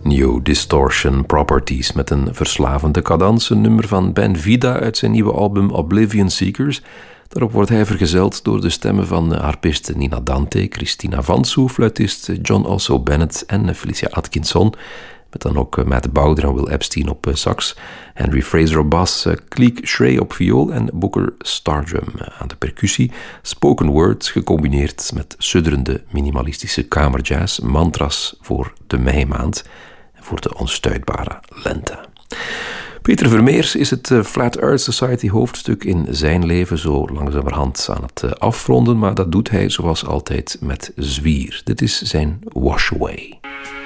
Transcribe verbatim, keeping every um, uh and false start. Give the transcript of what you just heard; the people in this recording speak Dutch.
New Distortion Properties met een verslavende cadans, een nummer van Ben Vida uit zijn nieuwe album Oblivion Seekers. Daarop wordt hij vergezeld door de stemmen van harpiste Nina Dante, Christina Vansu, fluitist John Also Bennett en Felicia Atkinson, met dan ook Matt Bowder en Will Epstein op sax, Henry Fraser op bas, Cleek Shrey op viool en Booker Stardrum aan de percussie. Spoken word gecombineerd met sudderende minimalistische kamerjazz, mantras voor de meimaand en voor de onstuitbare lente. Peter Vermeers is het Flat Earth Society hoofdstuk in zijn leven zo langzamerhand aan het afronden, maar dat doet hij zoals altijd met zwier. Dit is zijn Wash Away.